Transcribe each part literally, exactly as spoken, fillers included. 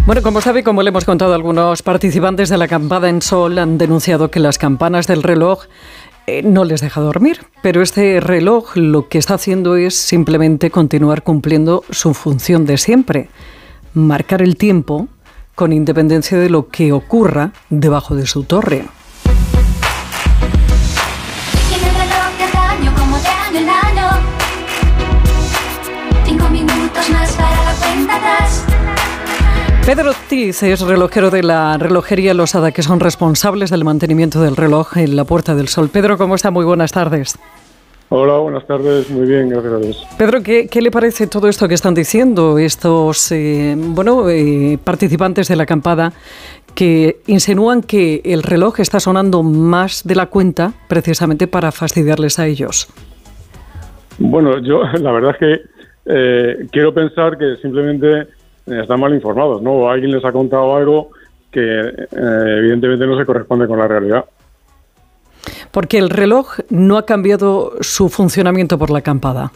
Bueno, como sabe, como le hemos contado, algunos participantes de la acampada en Sol han denunciado que las campanas del reloj eh, no les deja dormir, pero este reloj lo que está haciendo es simplemente continuar cumpliendo su función de siempre, marcar el tiempo con independencia de lo que ocurra debajo de su torre. Tiene el reloj de año como de año en año. Cinco minutos más para la cuenta atrás. Pedro Ortiz es relojero de la relojería Losada, que son responsables del mantenimiento del reloj en la Puerta del Sol. Pedro, ¿cómo está? Muy buenas tardes. Hola, buenas tardes. Muy bien, gracias a Dios. Pedro, ¿qué, qué le parece todo esto que están diciendo estos eh, bueno, eh, participantes de la acampada que insinúan que el reloj está sonando más de la cuenta precisamente para fastidiarles a ellos? Bueno, yo la verdad es que eh, quiero pensar que simplemente están mal informados, ¿no? O alguien les ha contado algo que eh, evidentemente no se corresponde con la realidad. Porque el reloj no ha cambiado su funcionamiento por la acampada.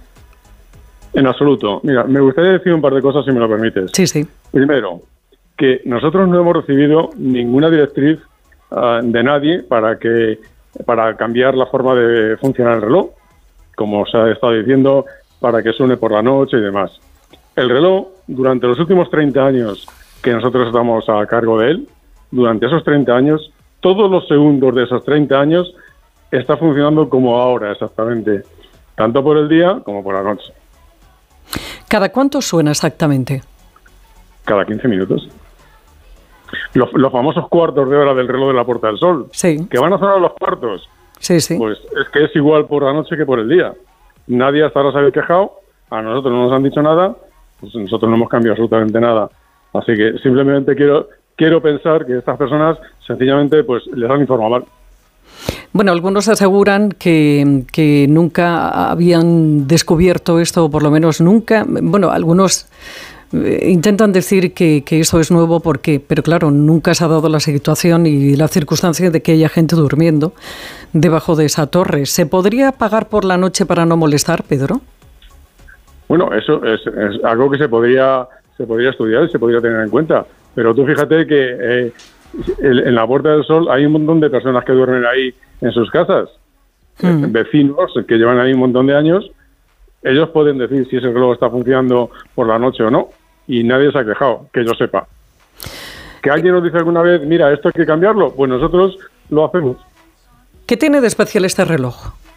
En absoluto. Mira, me gustaría decir un par de cosas, si me lo permites. Sí, sí. Primero, que nosotros no hemos recibido ninguna directriz uh, de nadie para que para cambiar la forma de funcionar el reloj, como se ha estado diciendo, para que suene por la noche y demás. El reloj, durante los últimos treinta años que nosotros estamos a cargo de él, durante esos treinta años, todos los segundos de esos treinta años está funcionando como ahora exactamente, tanto por el día como por la noche. ¿Cada cuánto suena exactamente? Cada quince minutos. Los, los famosos cuartos de hora del reloj de la Puerta del Sol, sí. Que van a sonar los cuartos, sí, sí. Pues es que es igual por la noche que por el día. Nadie hasta ahora se había quejado, a nosotros no nos han dicho nada, pues nosotros no hemos cambiado absolutamente nada. Así que simplemente quiero quiero pensar que estas personas sencillamente pues les han informado mal. Bueno, algunos aseguran que, que nunca habían descubierto esto, o por lo menos nunca. Bueno, algunos eh, intentan decir que, que eso es nuevo porque, pero claro, nunca se ha dado la situación y la circunstancia de que haya gente durmiendo debajo de esa torre. ¿Se podría apagar por la noche para no molestar, Pedro? Bueno, eso es, es algo que se podría se podría estudiar y se podría tener en cuenta. Pero tú fíjate que eh, en la Puerta del Sol hay un montón de personas que duermen ahí en sus casas. Mm. Eh, vecinos que llevan ahí un montón de años. Ellos pueden decir si ese reloj está funcionando por la noche o no. Y nadie se ha quejado, que yo sepa. ¿Que alguien nos dice alguna vez, mira, esto hay que cambiarlo? Pues nosotros lo hacemos. ¿Qué tiene de especial este reloj?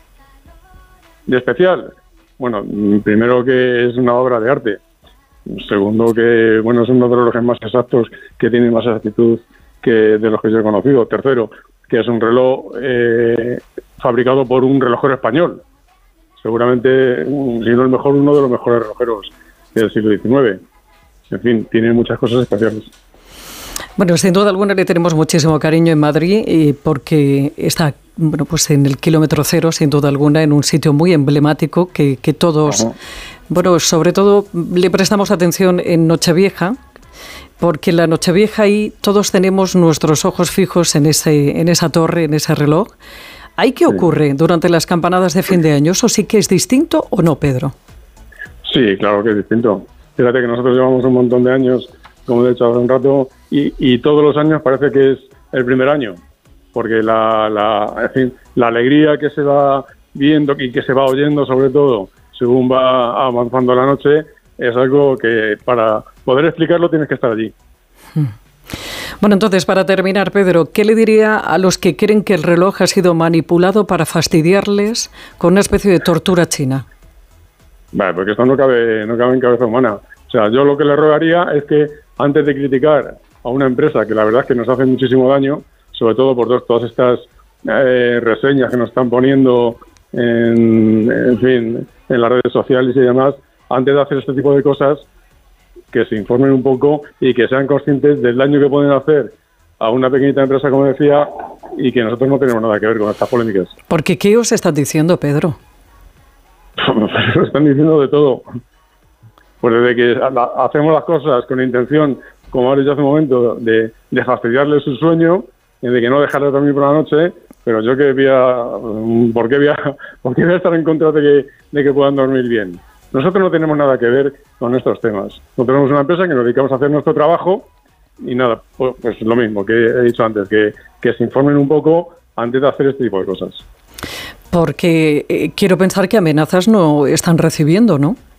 ¿De especial? Bueno, primero que es una obra de arte. Segundo que, bueno, es uno de los relojes más exactos que tiene más exactitud que de los que yo he conocido. Tercero, que es un reloj eh, fabricado por un relojero español. Seguramente, si no el mejor, uno de los mejores relojeros del siglo diecinueve. En fin, tiene muchas cosas especiales. Bueno, sin duda alguna le tenemos muchísimo cariño en Madrid eh, porque está, bueno, pues en el kilómetro cero, sin duda alguna, en un sitio muy emblemático que, que todos, Ajá. bueno, sobre todo le prestamos atención en Nochevieja, porque en la Nochevieja ahí todos tenemos nuestros ojos fijos en ese, en esa torre, en ese reloj. ¿Ahí qué ocurre sí. durante las campanadas de fin de año? ¿Eso sí que es distinto o no, Pedro? Sí, claro que es distinto. Fíjate que nosotros llevamos un montón de años, como he dicho hace un rato, y, y todos los años parece que es el primer año, porque la, la, en fin, la alegría que se va viendo y que se va oyendo, sobre todo, según va avanzando la noche, es algo que para poder explicarlo tienes que estar allí. Bueno, entonces, para terminar, Pedro, ¿qué le diría a los que creen que el reloj ha sido manipulado para fastidiarles con una especie de tortura china? Vale, porque esto no cabe, no cabe en cabeza humana. O sea, yo lo que le rogaría es que antes de criticar a una empresa que la verdad es que nos hace muchísimo daño, sobre todo por dos, todas estas eh, reseñas que nos están poniendo en, en fin, en las redes sociales y demás, antes de hacer este tipo de cosas, que se informen un poco y que sean conscientes del daño que pueden hacer a una pequeñita empresa, como decía, y que nosotros no tenemos nada que ver con estas polémicas. ¿Por qué? ¿Qué os están diciendo, Pedro? Lo están diciendo de todo. Pues desde que hacemos las cosas con intención, como ahora yo hace un momento, de, de fastidiarle su sueño, de que no dejarle dormir por la noche, pero yo que voy a, ¿por qué voy a, por qué voy a estar en contra de que, de que puedan dormir bien? Nosotros no tenemos nada que ver con estos temas. Nosotros somos una empresa que nos dedicamos a hacer nuestro trabajo y nada, pues, pues lo mismo que he dicho antes, que, que se informen un poco antes de hacer este tipo de cosas. Porque eh, quiero pensar que amenazas no están recibiendo, ¿no?